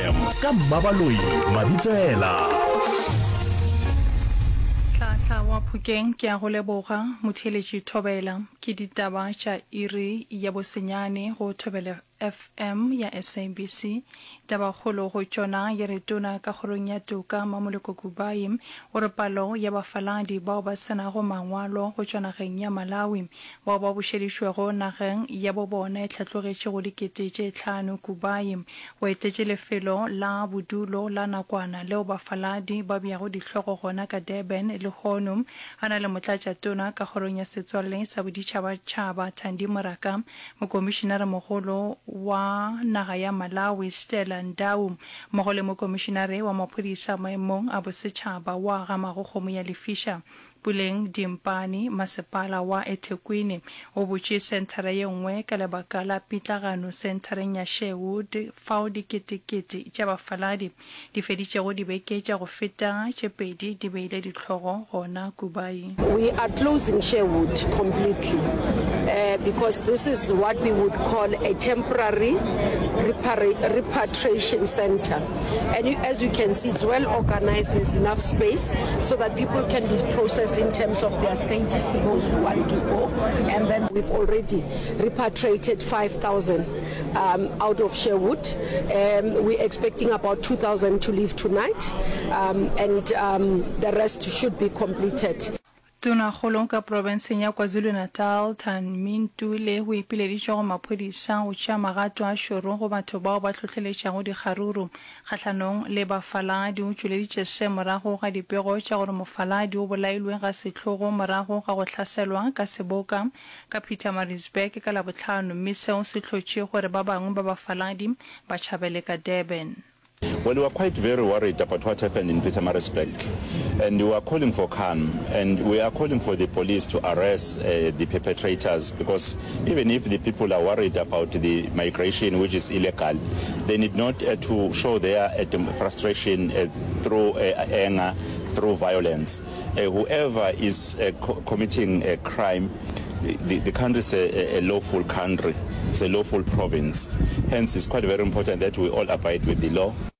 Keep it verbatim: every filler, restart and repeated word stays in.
ka Mmabaloi Mabitsela. Tla wa Phukeng ke a go leboga motheletši Thobela ke ditaba tša iri ya bosenyane go Thobela F M ya S A B C taba kgolo go tšona ye re tona ka kgorong ya toka Mamoloko Kubai gore palo ya bafaladi bao ba senago mangwalo go tšwa nageng ya Malawi bao ba bušedišwego nageng ya bo bona e tlhatlogetše go dikete tše hlano Kubai go etetše lefelo la bodulo la nakwana leo bafaladi ba bjago dihlogo gona ka Durban le Kgono ana le motlatša tona ka kgorong ya setswalle sa boditšhabatšhaba Thandi Moraka mokomišenara mogolo wa naga ya Malawi Stella Ndau mmogo le mokomišenare wa maphodisa maemong a bosetšhaba wa ga Magokgomo ya Lefisha Puleng Dimpani masepala wa eThekwini o botše senthara ye nngwe ka lebaka la pitlagano senthareng ya Sherwood fao diketekete tša bafaladi di feditšego dibeke tša go feta tše pedi di beile ditlhogo gona Kubai. We are closing Sherwood completely uh, because this is what we would call a temporary repar- repatriation center, and you, as you can see, it's well organized. There's enough space so that people can be processed in terms of their stages, those who want to go, and then we've already repatriated five thousand um, out of Sherwood. Um, we're expecting about two thousand to leave tonight, um, and um, the rest should be completed. Tona kgolong ka provinseng ya KwaZulu-Natal Tanmintu le ho ipileditše go maphodisa go tšea magato a šoro go batho bao ba tlhotlheletšago dikgaruru kgahlanong le bafaladi o tšweleditše se morago ga dipego tša gore mofaladi o bolailwe ga setlogo morago ga go hlaselwa ka seboka ka Pietermaritzburg ka Labohlano mme seo se hlotše gore ba bangwe ba bafaladi ba tšhabele ka Durban. Well, we were quite very worried about what happened in Pietermaritzburg, and we were calling for calm, and we are calling for the police to arrest uh, the perpetrators, because even if the people are worried about the migration, which is illegal, they need not uh, to show their uh, frustration uh, through uh, anger, through violence. Uh, whoever is uh, co- committing a crime, The, the country is a, a lawful country, it's a lawful province. Hence, it's quite very important that we all abide with the law